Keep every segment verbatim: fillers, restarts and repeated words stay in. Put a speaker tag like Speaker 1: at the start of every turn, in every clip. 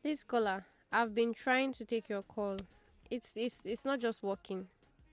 Speaker 1: This caller, I've been trying to take your call. It's it's it's not just working.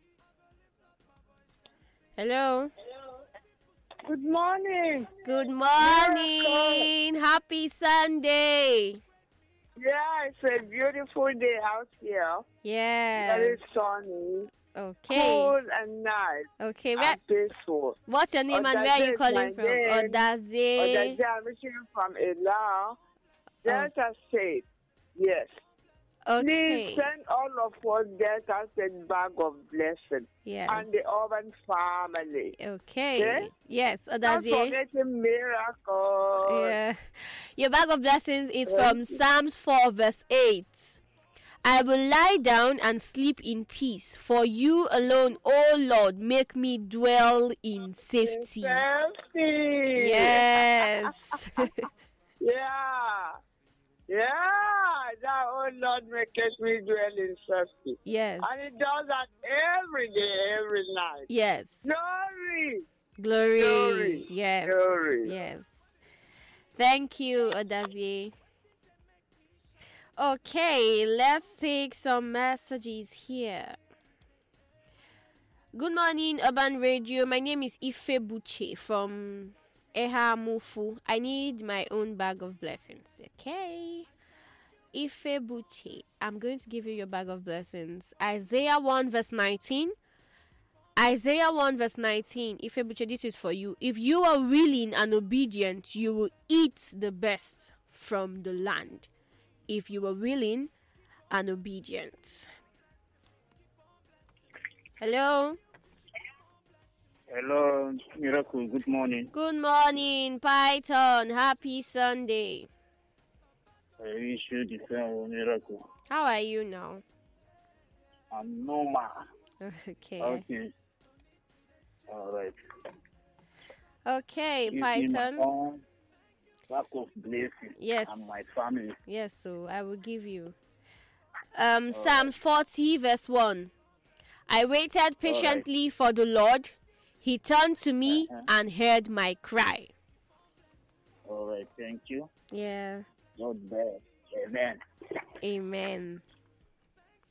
Speaker 1: Hello.
Speaker 2: Good morning.
Speaker 1: Good
Speaker 2: Miracle.
Speaker 1: morning. Happy Sunday.
Speaker 2: Yeah, it's a beautiful day out here.
Speaker 1: Yeah.
Speaker 2: Very sunny,
Speaker 1: Okay.
Speaker 2: cool and nice,
Speaker 1: Okay. Where,
Speaker 2: and peaceful.
Speaker 1: what's your name and where are you
Speaker 2: Odaze is
Speaker 1: calling
Speaker 2: my
Speaker 1: from?
Speaker 2: name.
Speaker 1: Odaze.
Speaker 2: Odaze, I'm reaching from Ela. Delta State. Yes. Please
Speaker 1: Okay.
Speaker 2: send all of us Delta State bag of blessing
Speaker 1: Yes.
Speaker 2: and the urban family.
Speaker 1: Okay.
Speaker 2: Okay?
Speaker 1: Yes,
Speaker 2: Not
Speaker 1: Odaze.
Speaker 2: forgetting miracle.
Speaker 1: Yeah. Your bag of blessings is
Speaker 2: Thank
Speaker 1: from
Speaker 2: you.
Speaker 1: Psalms four verse eight. I will lie down and sleep in peace, for you alone, O Lord, make me dwell in safety.
Speaker 2: Safety.
Speaker 1: Yes.
Speaker 2: Yeah. Yeah. That, oh Lord, makes me dwell in safety.
Speaker 1: Yes.
Speaker 2: And it does that every day, every night.
Speaker 1: Yes.
Speaker 2: Glory.
Speaker 1: Glory.
Speaker 2: Glory.
Speaker 1: Yes.
Speaker 2: Glory.
Speaker 1: Yes. Thank you, Odazie. Okay, let's take some messages here. Good morning, Urban Radio. My name is Ife Buche from Eha Mufu. I need my own bag of blessings. Okay. Ife Buche, I'm going to give you your bag of blessings. Isaiah one verse nineteen. Isaiah one verse nineteen. Ife Buche, this is for you. If you are willing and obedient, you will eat the best from the land. If you are willing and obedient. Hello.
Speaker 3: Hello, Miracle. Good morning.
Speaker 1: Good morning, Python. Happy Sunday.
Speaker 3: I wish you the same, Miracle.
Speaker 1: How are you now?
Speaker 3: I'm normal.
Speaker 1: Okay.
Speaker 3: Okay. All right.
Speaker 1: Okay,
Speaker 3: Give me my
Speaker 1: Python.
Speaker 3: own lack of blessing.
Speaker 1: Yes.
Speaker 3: And my family.
Speaker 1: Yes, so I will give you. Um, Psalm forty verse one. I waited patiently for the Lord. He turned to me
Speaker 3: Uh-huh.
Speaker 1: and heard my cry.
Speaker 3: All right. Thank you.
Speaker 1: Yeah.
Speaker 3: God bless. Amen.
Speaker 1: Amen.